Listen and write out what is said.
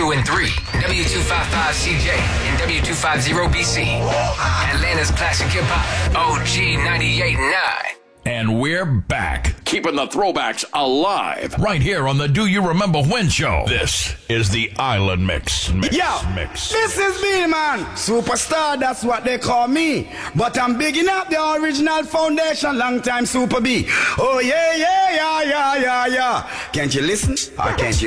2 and 3, W255CJ and W250BC. Atlanta's classic hip hop, OG 98.9. And we're back, keeping the throwbacks alive. right here on the Do You Remember When show. This is the Island Mix. This is me, man. Superstar, that's what they call me. But I'm bigging up the original foundation, long time Super B. Oh, yeah. Can't you listen? Or can't you